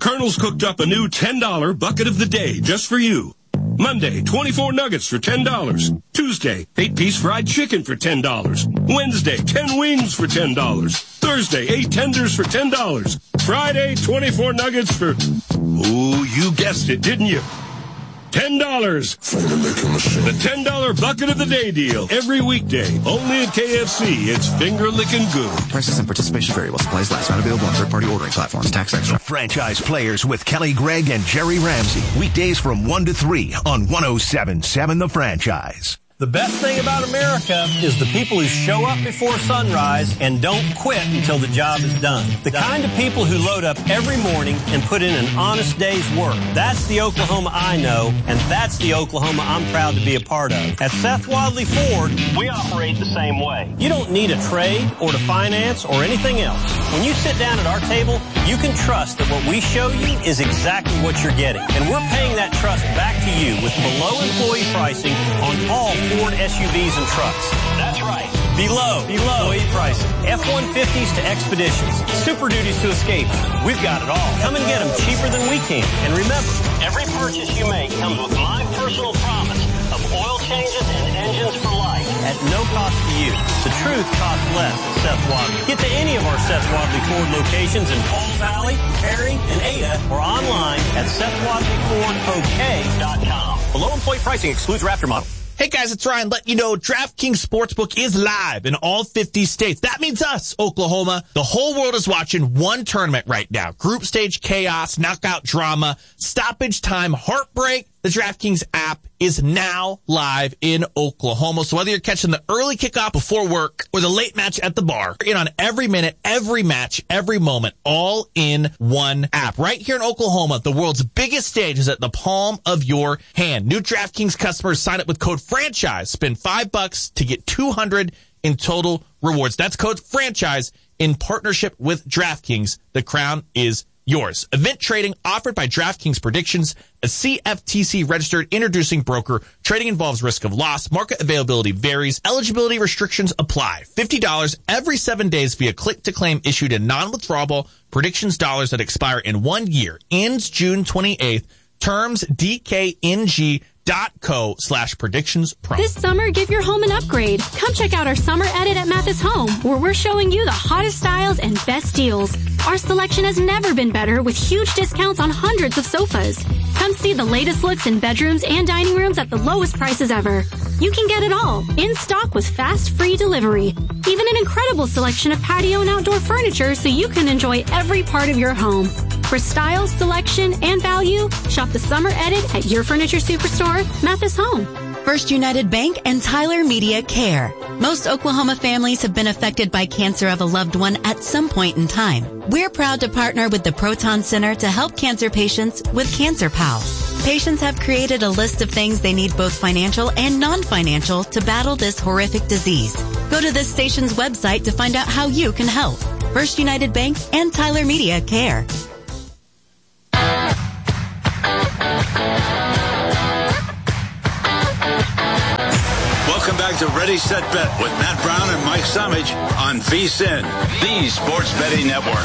Colonel's cooked up a new $10 bucket of the day just for you. Monday, 24 nuggets for $10. Tuesday, 8-piece fried chicken for $10. Wednesday, 10 wings for $10. Thursday, 8 tenders for $10. Friday, 24 nuggets for, ooh, you guessed it, didn't you? $10. The $10 bucket of the day deal. Every weekday. Only at KFC. It's finger licking good. Prices and participation vary while supplies last. Not available on third-party ordering platforms. Tax extra. Franchise Players with Kelly Gregg and Jerry Ramsey. Weekdays from 1 to 3 on 107.7 The Franchise. The best thing about America is the people who show up before sunrise and don't quit until the job is done. The kind of people who load up every morning and put in an honest day's work. That's the Oklahoma I know, and that's the Oklahoma I'm proud to be a part of. At Seth Wadley Ford, we operate the same way. You don't need a trade or to finance or anything else. When you sit down at our table, you can trust that what we show you is exactly what you're getting. And we're paying that trust back to you with below employee pricing on all Ford SUVs and trucks. That's right. Below employee pricing. F-150s to Expeditions. Super Duties to Escapes. We've got it all. Come and get them cheaper than we can. And remember, every purchase you make comes with my personal promise of oil changes and engines for life at no cost to you. The truth costs less at Seth Wadley. Get to any of our Seth Wadley Ford locations in Falls Valley, Perry, and Ada, or online at SethWadleyFordOK.com. Below employee pricing excludes Raptor model. Hey guys, it's Ryan. Let you know DraftKings Sportsbook is live in all 50 states. That means us, Oklahoma. The whole world is watching one tournament right now. Group stage chaos, knockout drama, stoppage time, heartbreak. The DraftKings app is now live in Oklahoma. So whether you're catching the early kickoff before work or the late match at the bar, you're in on every minute, every match, every moment, all in one app. Right here in Oklahoma, the world's biggest stage is at the palm of your hand. New DraftKings customers sign up with code FRANCHISE. Spend $5 to get $200 in total rewards. That's code FRANCHISE in partnership with DraftKings. The crown is yours. Event trading offered by DraftKings Predictions, a CFTC registered introducing broker. Trading involves risk of loss. Market availability varies. Eligibility restrictions apply. $50 every 7 days via click to claim issued in non-withdrawable Predictions dollars that expire in 1 year. Ends June 28th. Terms DKNG.co/predictions promo. This summer, give your home an upgrade. Come check out our summer edit at Mathis Home, where we're showing you the hottest styles and best deals. Our selection has never been better, with huge discounts on hundreds of sofas. Come see the latest looks in bedrooms and dining rooms at the lowest prices ever. You can get it all, in stock with fast, free delivery. Even an incredible selection of patio and outdoor furniture so you can enjoy every part of your home. For style, selection, and value, shop the summer edit at your furniture superstore, Mathis Home. First United Bank and Tyler Media Care. Most Oklahoma families have been affected by cancer of a loved one at some point in time. We're proud to partner with the Proton Center to help cancer patients with Cancer Pals. Patients have created a list of things they need, both financial and non-financial, to battle this horrific disease. Go to this station's website to find out how you can help. First United Bank and Tyler Media Care. Welcome back to Ready, Set, Bet with Matt Brown and Mike Summage on VSiN, the Sports Betting Network.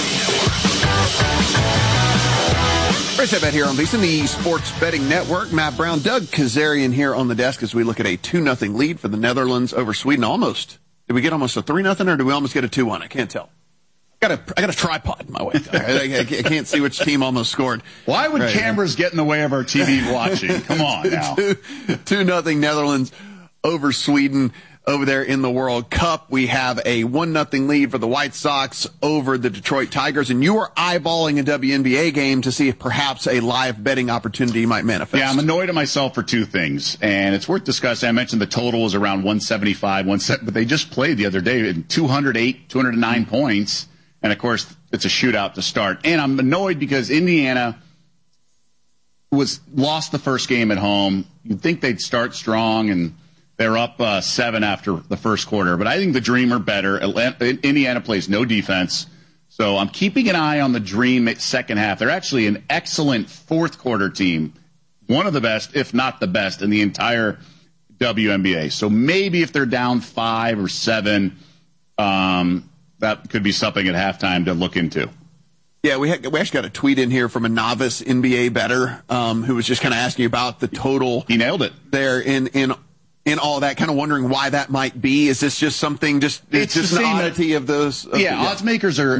Ready, Set, Bet here on VSiN, the Sports Betting Network. Matt Brown, Doug Kazarian here on the desk as we look at a 2-0 lead for the Netherlands over Sweden. Almost. Did we get almost a 3-0 or did we almost get a 2-1? I can't tell. I got a tripod in my way. I can't see which team almost scored. Why would cameras get in the way of our TV watching? Come on now. 2-0 Netherlands over Sweden over there in the World Cup. We have a 1-0 lead for the White Sox over the Detroit Tigers, and you are eyeballing a WNBA game to see if perhaps a live betting opportunity might manifest. Yeah, I'm annoyed at myself for two things, and it's worth discussing. I mentioned the total was around 175, but they just played the other day in 208, 209 points, and of course it's a shootout to start. And I'm annoyed because Indiana lost the first game at home. You'd think they'd start strong, and they're up 7 after the first quarter. But I think the Dream are better. Indiana plays no defense. So I'm keeping an eye on the Dream second half. They're actually an excellent fourth quarter team. One of the best, if not the best, in the entire WNBA. So maybe if they're down 5 or 7, that could be something at halftime to look into. Yeah, we actually got a tweet in here from a novice NBA bettor who was just kind of asking about the total. He nailed it there in all that, kind of wondering why that might be. Is this just something? It's just an oddity of those. Odds makers are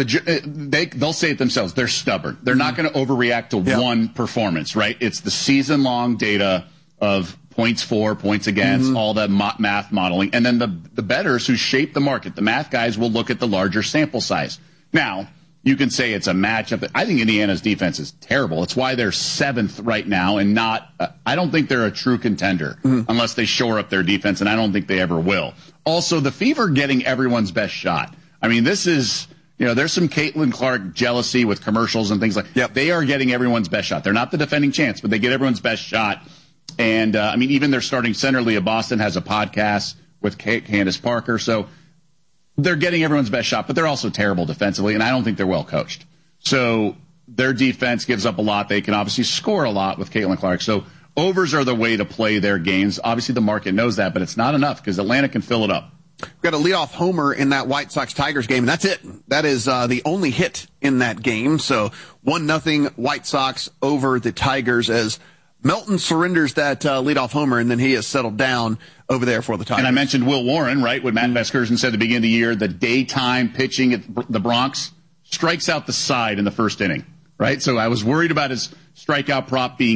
they'll say it themselves. They're stubborn. They're not going to overreact to one performance, right? It's the season long data of points for, points against, all that math modeling, and then the bettors who shape the market, the math guys, will look at the larger sample size. Now, you can say it's a matchup. I think Indiana's defense is terrible. It's why they're 7th right now and not I don't think they're a true contender unless they shore up their defense, and I don't think they ever will. Also, the Fever getting everyone's best shot. I mean, this is, there's some Caitlin Clark jealousy with commercials and things like that. They are getting everyone's best shot. They're not the defending champs, but they get everyone's best shot. And, even their starting center, Leah Boston, has a podcast with Candace Parker. So they're getting everyone's best shot, but they're also terrible defensively, and I don't think they're well coached. So their defense gives up a lot. They can obviously score a lot with Caitlin Clark. So overs are the way to play their games. Obviously, the market knows that, but it's not enough because Atlanta can fill it up. We've got a leadoff homer in that White Sox-Tigers game, and that's it. That is the only hit in that game. So 1-0 White Sox over the Tigers as Melton surrenders that leadoff homer, and then he has settled down over there for the Tigers. And I mentioned Will Warren, right? What Matt Vasgersian said at the beginning of the year, the daytime pitching at the Bronx strikes out the side in the first inning, right? So I was worried about his strikeout prop being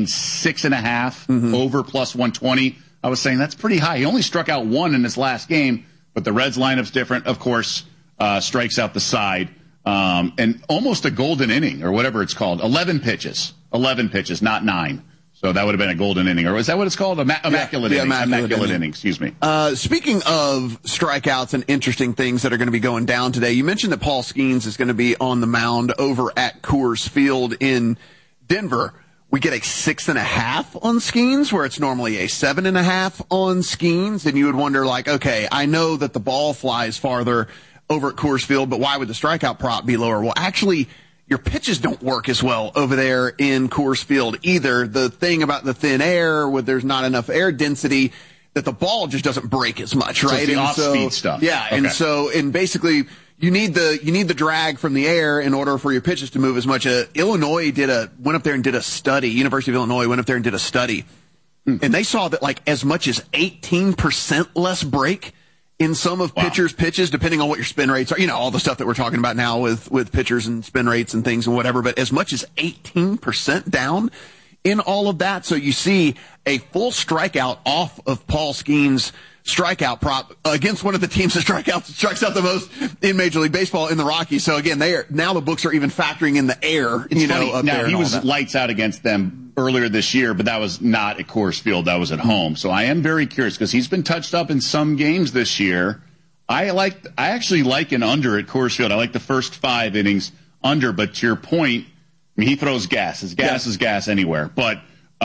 6.5 over plus 120. I was saying that's pretty high. He only struck out 1 in his last game, but the Reds lineup's different, of course, strikes out the side. And almost a golden inning or whatever it's called. 11 pitches, not 9. So that would have been a golden inning, or is that what it's called? Immaculate inning. Immaculate inning, excuse me. Speaking of strikeouts and interesting things that are going to be going down today, you mentioned that Paul Skeens is going to be on the mound over at Coors Field in Denver. We get a 6.5 on Skeens, where it's normally a 7.5 on Skeens, and you would wonder, okay, I know that the ball flies farther over at Coors Field, but why would the strikeout prop be lower? Well, actually, your pitches don't work as well over there in Coors Field either. The thing about the thin air, where there's not enough air density, that the ball just doesn't break as much, right? So it's the off-speed stuff. Yeah, okay. And basically you need the drag from the air in order for your pitches to move as much. Illinois went up there and did a study. University of Illinois went up there and did a study, and they saw that as much as 18% less break in some of pitchers' pitches, depending on what your spin rates are, all the stuff that we're talking about now with pitchers and spin rates and things and whatever, but as much as 18% down in all of that. So you see a full strikeout off of Paul Skeens' strikeout prop against one of the teams that strikes out the most in Major League Baseball in the Rockies. So again, now the books are even factoring in the air. It's funny. Now he was lights out against them earlier this year, but that was not at Coors Field. That was at home. So I am very curious because he's been touched up in some games this year. I actually like an under at Coors Field. I like the first 5 innings under, but to your point, he throws gas. His gas is gas anywhere. But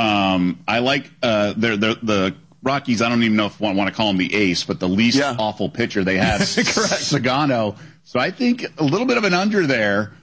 I like the Rockies. I don't even know if I want to call him the ace, but the least awful pitcher they have, Sagano. So I think a little bit of an under there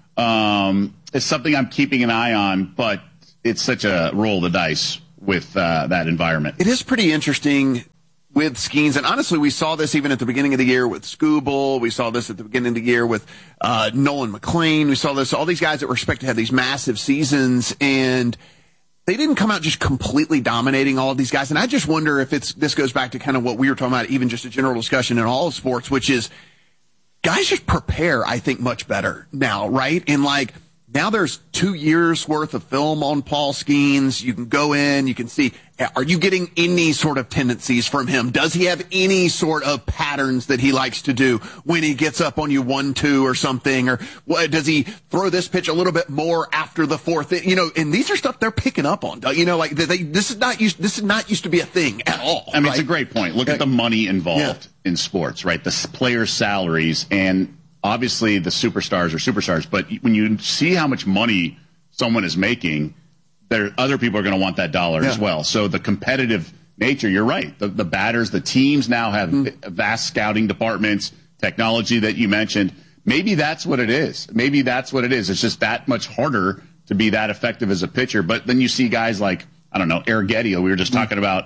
is something I'm keeping an eye on, but it's such a roll of the dice with that environment. It is pretty interesting with Skeens, and honestly, we saw this even at the beginning of the year with Skubal. We saw this at the beginning of the year with Nolan McLean. We saw this, all these guys that were expected to have these massive seasons, and they didn't come out just completely dominating all of these guys. And I just wonder if this goes back to kind of what we were talking about, even just a general discussion in all of sports, which is guys just prepare, I think, much better now, right? And now there's 2 years worth of film on Paul Skeens. You can go in, you can see, are you getting any sort of tendencies from him? Does he have any sort of patterns that he likes to do when he gets up on you 1-2 or something? Or does he throw this pitch a little bit more after the 4th? And these are stuff they're picking up on. This is not used to be a thing at all. I mean, It's a great point. Look at the money involved in sports, right? The players' salaries, and obviously the superstars are superstars, but when you see how much money someone is making, other people are going to want that dollar as well. So the competitive nature, you're right. The batters, the teams now have vast scouting departments, technology that you mentioned. Maybe that's what it is. It's just that much harder to be that effective as a pitcher. But then you see guys like, I don't know, Arrighetti. We were just talking about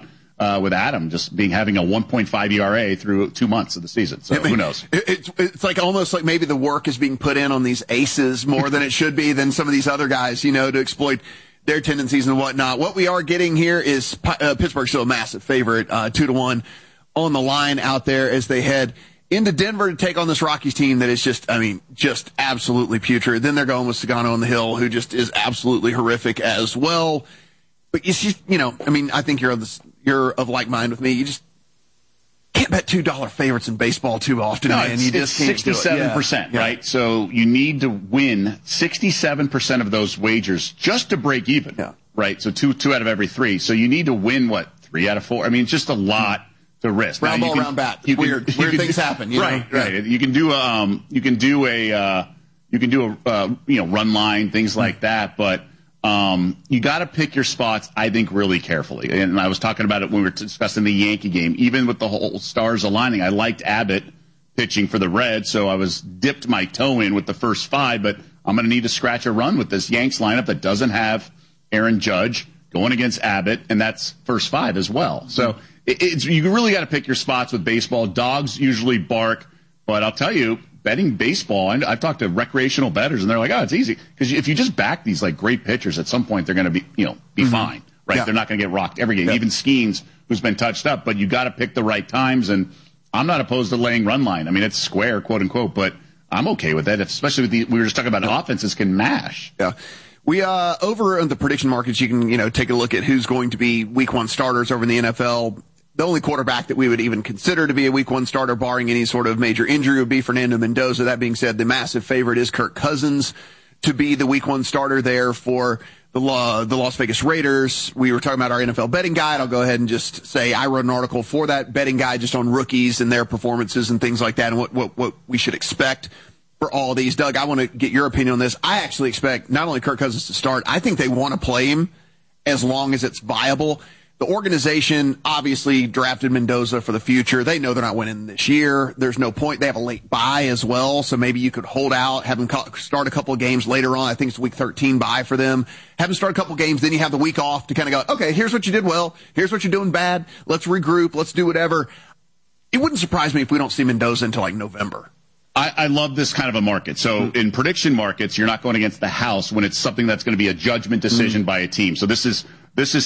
with Adam just having a 1.5 ERA through 2 months of the season. So who knows? It's like almost like maybe the work is being put in on these aces more than it should be than some of these other guys, to exploit their tendencies and whatnot. What we are getting here is Pittsburgh's still a massive favorite, 2-1 on the line out there as they head into Denver to take on this Rockies team that is just absolutely putrid. Then they're going with Sagano on the hill, who just is absolutely horrific as well. But it's just, I think you're of like mind with me. You just can't bet $2 favorites in baseball too often, man. You just can't 67%, right? So you need to win 67% of those wagers just to break even, right? So two out of every three. So you need to win 3 out of 4. It's just a lot to risk. Round ball, round bat. Weird things happen. Right. You can do a run line, things like that, but. You got to pick your spots, I think, really carefully. And I was talking about it when we were discussing the Yankee game. Even with the whole stars aligning, I liked Abbott pitching for the Reds, so I dipped my toe in with the first 5, but I'm going to need to scratch a run with this Yanks lineup that doesn't have Aaron Judge going against Abbott, and that's first 5 as well. So you really got to pick your spots with baseball. Dogs usually bark, but I'll tell you, betting baseball, and I've talked to recreational bettors, and they're like, it's easy. Because if you just back these great pitchers, at some point they're going to be fine, right? Yeah. They're not going to get rocked every game. Yeah. Even Skeens, who's been touched up, but you got to pick the right times. And I'm not opposed to laying run line. It's square, quote unquote, but I'm okay with that, especially with we were just talking about offenses can mash. Yeah. We over on the prediction markets, you can take a look at who's going to be week 1 starters over in the NFL. The only quarterback that we would even consider to be a week 1 starter, barring any sort of major injury, would be Fernando Mendoza. That being said, the massive favorite is Kirk Cousins to be the week 1 starter there for the Las Vegas Raiders. We were talking about our NFL betting guide. I'll go ahead and just say I wrote an article for that betting guide just on rookies and their performances and things like that and what we should expect for all of these. Doug, I want to get your opinion on this. I actually expect not only Kirk Cousins to start, I think they want to play him as long as it's viable. The organization obviously drafted Mendoza for the future. They know they're not winning this year. There's no point. They have a late bye as well, so maybe you could hold out, have them start a couple of games later on. I think it's week 13 bye for them. Have them start a couple of games, then you have the week off to kind of go, okay, here's what you did well. Here's what you're doing bad. Let's regroup. Let's do whatever. It wouldn't surprise me if we don't see Mendoza until November. I love this kind of a market. So in prediction markets, you're not going against the house when it's something that's going to be a judgment decision by a team. So this is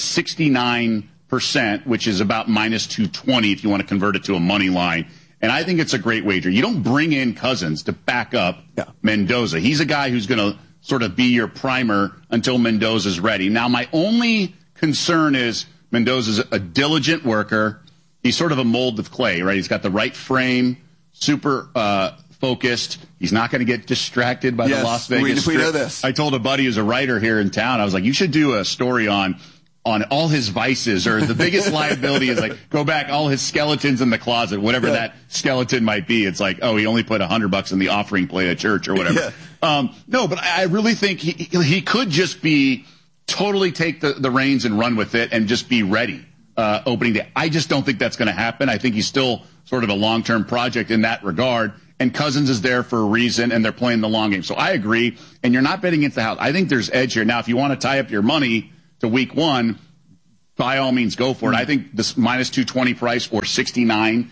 69%, which is about minus 220 if you want to convert it to a money line. And I think it's a great wager. You don't bring in Cousins to back up Mendoza. He's a guy who's going to sort of be your primer until Mendoza's ready. Now, my only concern is Mendoza's a diligent worker. He's sort of a mold of clay, right? He's got the right frame, super focused. He's not going to get distracted by the Las Vegas Strip. We know this. I told a buddy who's a writer here in town, I was like, you should do a story on all his vices, or the biggest liability is go back all his skeletons in the closet, whatever that skeleton might be. It's like, he only put $100 in the offering plate at church or whatever. No, but I really think he could just be totally take the reins and run with it and just be ready opening day. I just don't think that's going to happen. I think he's still sort of a long-term project in that regard. And Cousins is there for a reason, and they're playing the long game. So I agree. And you're not betting against the house. I think there's edge here. Now, if you want to tie up your money to week 1, by all means, go for it. I think this minus 220 price or 69%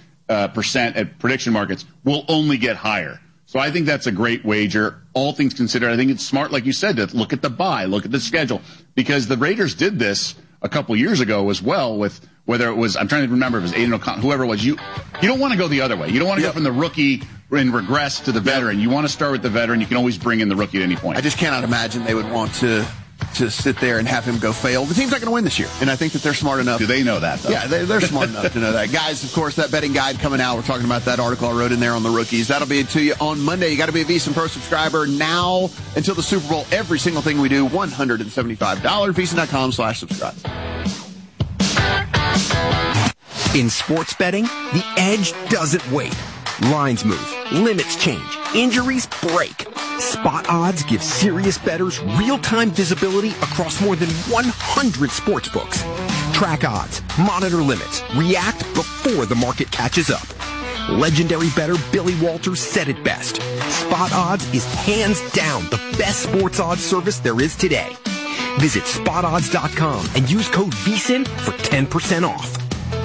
at prediction markets will only get higher. So I think that's a great wager. All things considered, I think it's smart, like you said, to look at the bye, look at the schedule, because the Raiders did this a couple years ago as well with whether it was, I'm trying to remember if it was Aiden O'Connell, whoever it was. You don't want to go the other way. You don't want to go from the rookie and regress to the veteran. You want to start with the veteran. You can always bring in the rookie at any point. I just cannot imagine they would want to sit there and have him go fail. The team's not going to win this year, and I think that they're smart enough. Do they know that, though? Yeah, they're smart enough to know that. Guys, of course, that betting guide coming out. We're talking about that article I wrote in there on the rookies. That'll be to you on Monday. You got to be a VSiN Pro subscriber now until the Super Bowl. Every single thing we do, $175. VSiN.com/subscribe. In sports betting, the edge doesn't wait. Lines move, limits change, injuries break. Spot Odds gives serious bettors real-time visibility across more than 100 sports books. Track odds, monitor limits, react before the market catches up. Legendary bettor Billy Walters said it best. Spot Odds is hands down the best sports odds service there is today. Visit spotodds.com and use code VSiN for 10% off.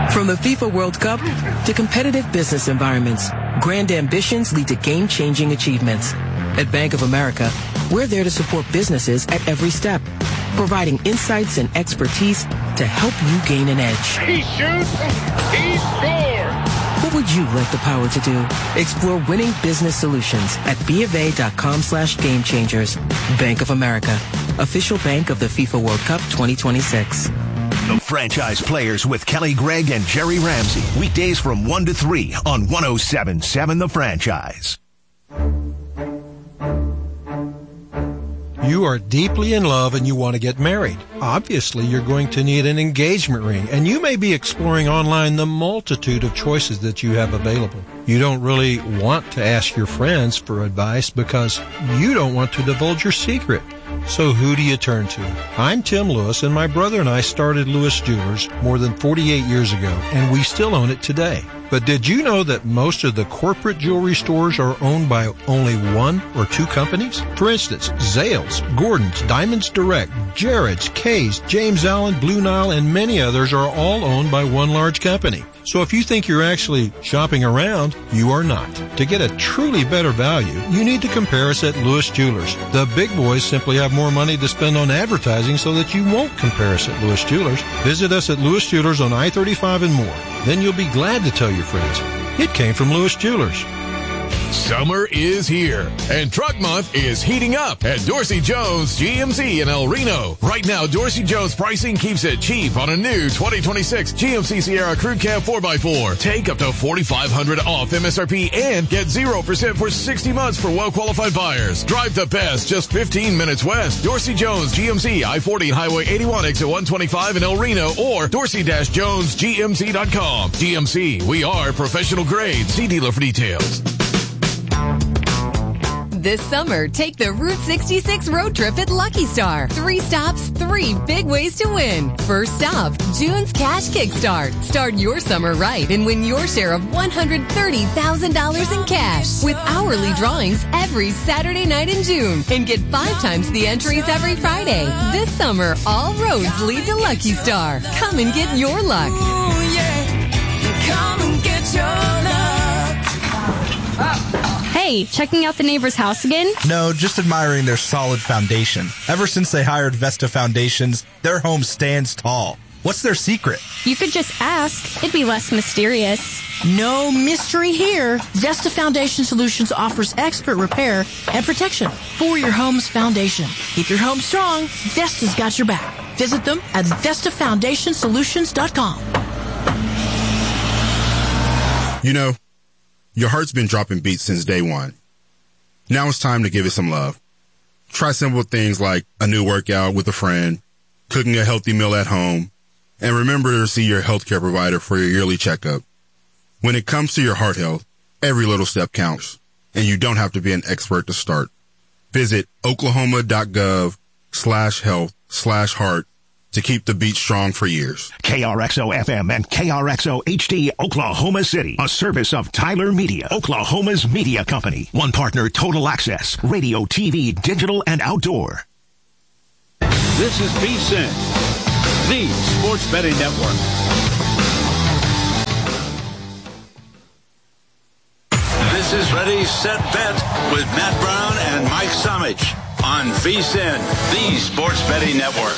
From the FIFA World Cup to competitive business environments, grand ambitions lead to game-changing achievements. At Bank of America, we're there to support businesses at every step, providing insights and expertise to help you gain an edge. He shoots, he scores! What would you like the power to do? Explore winning business solutions at BofA.com/gamechangers. Bank of America, official bank of the FIFA World Cup 2026. The Franchise Players with Kelly Gregg and Jerry Ramsey. Weekdays from 1 to 3 on 107.7 The Franchise. You are deeply in love and you want to get married. Obviously, you're going to need an engagement ring, and you may be exploring online the multitude of choices that you have available. You don't really want to ask your friends for advice because you don't want to divulge your secret. So who do you turn to? I'm Tim Lewis, and my brother and I started Lewis Jewelers more than 48 years ago, and we still own it today. But did you know that most of the corporate jewelry stores are owned by only one or two companies? For instance, Zales, Gordon's, Diamonds Direct, Jared's, Kay's, James Allen, Blue Nile, and many others are all owned by one large company. So if you think you're actually shopping around, you are not. To get a truly better value, you need to compare us at Lewis Jewelers. The big boys simply have more money to spend on advertising so that you won't compare us at Lewis Jewelers. Visit us at Lewis Jewelers on I-35 and more. Then you'll be glad to tell your friends it came from Lewis Jewelers. Summer is here, and Truck Month is heating up at Dorsey Jones GMC in El Reno. Right now, Dorsey Jones pricing keeps it cheap on a new 2026 GMC Sierra Crew Cab 4x4. Take up to $4,500 off MSRP and get 0% for 60 months for well-qualified buyers. Drive the best just 15 minutes west. Dorsey Jones GMC, I-40 and Highway 81, exit 125 in El Reno, or dorsey-jonesgmc.com. GMC, we are professional grade. See dealer for details. This summer, take the Route 66 road trip at Lucky Star. 3 stops, 3 big ways to win. First stop, June's Cash Kickstart. Start your summer right and win your share of $130,000 in cash with hourly drawings every Saturday night in June. And get 5 times the entries every Friday. This summer, all roads lead to Lucky Star. Come and get your luck. Ooh, yeah. Come and get your luck. Hey, checking out the neighbor's house again? No, just admiring their solid foundation. Ever since they hired Vesta Foundations, their home stands tall. What's their secret? You could just ask. It'd be less mysterious. No mystery here. Vesta Foundation Solutions offers expert repair and protection for your home's foundation. Keep your home strong. Vesta's got your back. Visit them at VestaFoundationSolutions.com. You know, your heart's been dropping beats since day one. Now it's time to give it some love. Try simple things like a new workout with a friend, cooking a healthy meal at home, and remember to see your healthcare provider for your yearly checkup. When it comes to your heart health, every little step counts, and you don't have to be an expert to start. Visit oklahoma.gov/health/heart to keep the beat strong for years. KRXO-FM and KRXO-HD, Oklahoma City. A service of Tyler Media, Oklahoma's media company. One partner, Total Access, radio, TV, digital, and outdoor. This is VSiN, the Sports Betting Network. This is Ready, Set, Bet with Matt Brown and Mike Samich on VSiN, the Sports Betting Network.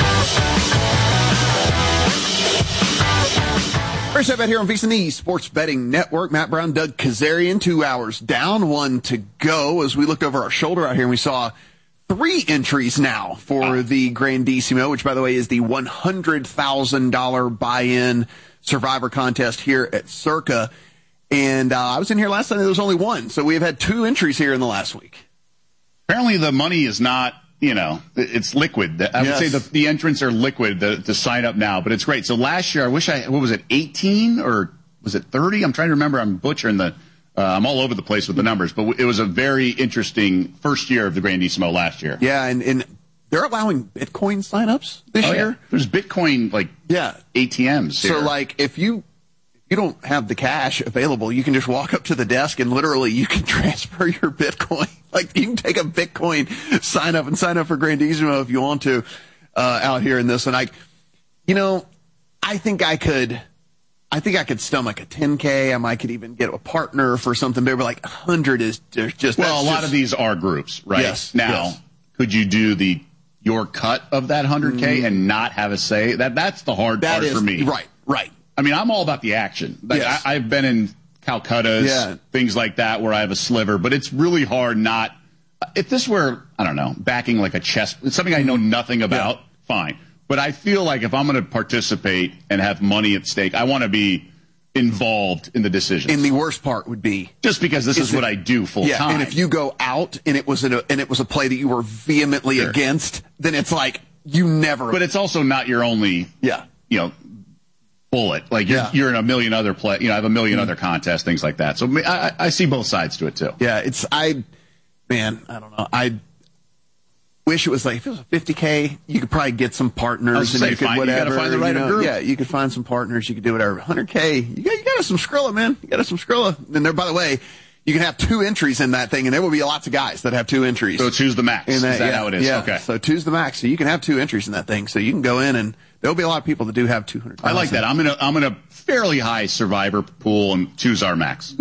First up here on VSiN, the Sports Betting Network. Matt Brown, Doug Kazarian, 2 hours down, 1 to go. As we looked over our shoulder out here, and we saw 3 entries now for the Grandissimo, which, by the way, is the $100,000 buy-in Survivor contest here at Circa. And I was in here last Sunday. There was only 1. So we've had 2 entries here in the last week. Apparently the money is not, it's liquid. I would say the entrants are liquid to sign up now, but it's great. So last year, what was it, 18 or was it 30? I'm trying to remember. I'm butchering I'm all over the place with the numbers, but it was a very interesting first year of the Grandissimo last year. Yeah, and they're allowing Bitcoin signups this year. Yeah. There's Bitcoin, ATMs here. So, if you don't have the cash available, you can just walk up to the desk and literally you can transfer your Bitcoin. You can take a Bitcoin sign up for Grandissimo if you want to out here in this. And I think I could I think I could stomach a 10K. I could even get a partner for something big, but like 100 is just. Well, a lot of these are groups, right? Yes. Now, could you do your cut of that 100K and not have a say? That's the hard part for me. Right. I mean, I'm all about the action. Like, Yes. I've been in Calcuttas, things like that, where I have a sliver, but it's really hard not. If this were, I don't know, backing like a chess, it's something I know nothing about, fine. But I feel like if I'm going to participate and have money at stake, I want to be involved in the decisions. And the worst part would be just because this is what I do full time. And if you go out and it was a play that you were vehemently against, then it's like you never. But it's also not your only, bullet. Like you're in a million other I have a million other contests, things like that. So I see both sides to it too. Yeah, I don't know. I wish it was like, if it was a 50K, you could probably get some partners and you could whatever. You gotta find the right group. Yeah, you could find some partners. You could do whatever. 100K, you got some Skrilla, man. You got some Skrilla. And there, by the way, you can have 2 entries in that thing, and there will be lots of guys that have 2 entries. So choose the max. Is that how it is? Yeah. Okay. So two's the max. So you can have 2 entries in that thing. So you can go in, and there'll be a lot of people that do have 200,000. I like that. I'm in a fairly high survivor pool and choose our max.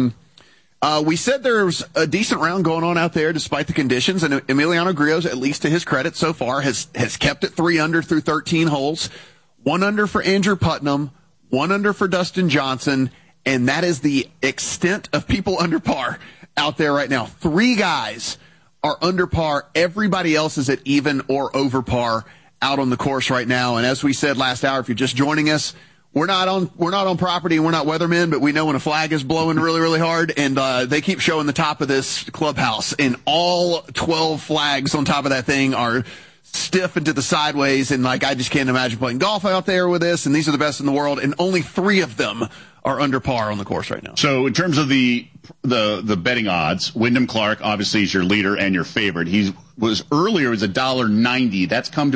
We said there's a decent round going on out there despite the conditions, and Emiliano Grillos, at least to his credit so far, has kept it 3 under through 13 holes. 1 under for Andrew Putnam, 1 under for Dustin Johnson, and that is the extent of people under par out there right now. 3 guys are under par. Everybody else is at even or over par out on the course right now. And as we said last hour, if you're just joining us, we're not on property and we're not weathermen, but we know when a flag is blowing really, really hard, and they keep showing the top of this clubhouse, and all 12 flags on top of that thing are stiff into the sideways, and like I just can't imagine playing golf out there with this, and these are the best in the world, and only 3 of them are under par on the course right now. So in terms of the betting odds, Wyndham Clark obviously is your leader and your favorite. He was earlier as $1.90. That's come to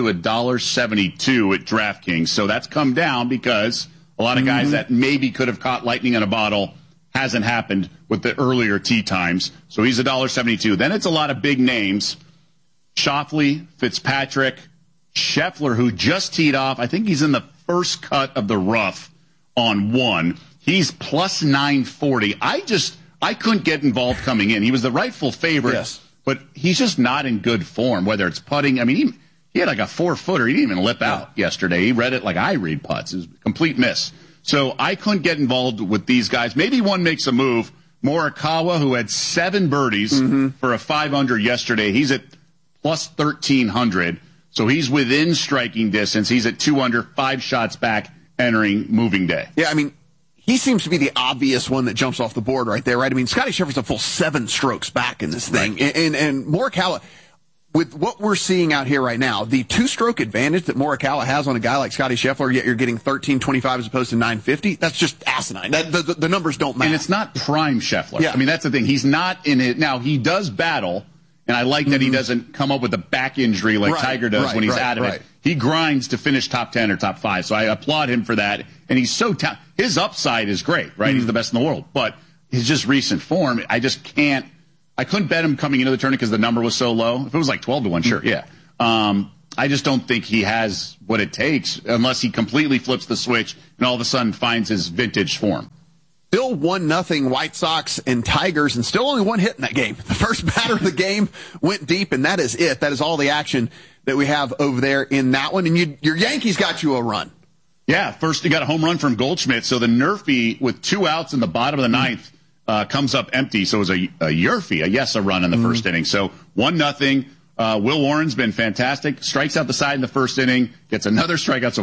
$1.72 at DraftKings. So that's come down because a lot of guys that maybe could have caught lightning in a bottle hasn't happened with the earlier tee times. So he's $1.72. Then it's a lot of big names. Schauffele, Fitzpatrick, Scheffler, who just teed off. I think he's in the first cut of the rough on 1. He's plus 940. I couldn't get involved coming in. He was the rightful favorite, but he's just not in good form, whether it's putting. I mean, he had like a 4-footer. He didn't even lip out yesterday. He read it like I read putts. It was a complete miss. So I couldn't get involved with these guys. Maybe one makes a move. Morikawa, who had 7 birdies for a 5 under yesterday, he's at plus 1,300. So he's within striking distance. He's at 2 under, 5 shots back entering moving day. Yeah, I mean, he seems to be the obvious one that jumps off the board right there, right? I mean, Scotty Scheffler's a full 7 strokes back in this thing. Right. And Morikawa, with what we're seeing out here right now, the 2-stroke advantage that Morikawa has on a guy like Scotty Scheffler, yet you're getting 13.25 as opposed to 9.50, that's just asinine. The numbers don't matter. And it's not prime Scheffler. Yeah. I mean, that's the thing. He's not in it. Now, he does battle, and I like that he doesn't come up with a back injury like Tiger does when he's out of it. He grinds to finish top 10 or top 5, so I applaud him for that. And he's so his upside is great, right? He's the best in the world. But his just recent form, I just can't. I couldn't bet him coming into the tournament because the number was so low. If it was like 12-1, sure, yeah. I just don't think he has what it takes unless he completely flips the switch and all of a sudden finds his vintage form. Still 1-0 White Sox and Tigers, and still only 1 hit in that game. The first batter of the game went deep, and that is it. That is all the action that we have over there in that one. And your Yankees got you a run. Yeah, first you got a home run from Goldschmidt. So the Nerfy, with 2 outs in the bottom of the 9th, comes up empty. So it was a Yerfy, a run in the first inning. So 1-0. Will Warren's been fantastic. Strikes out the side in the first inning, gets another strikeout. So